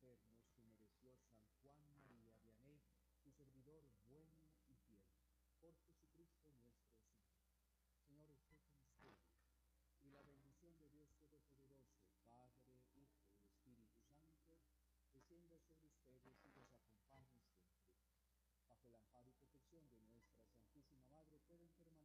concedernos que mereció San Juan María Vianney, tu servidor bueno y fiel. Por Jesucristo nuestro Señor. Señor, esté con ustedes, y la bendición de Dios Todopoderoso, Padre, Hijo y Espíritu Santo, descienda sobre ustedes y los acompañe siempre. Bajo el amparo y protección de nuestra Santísima Madre pueden permanecer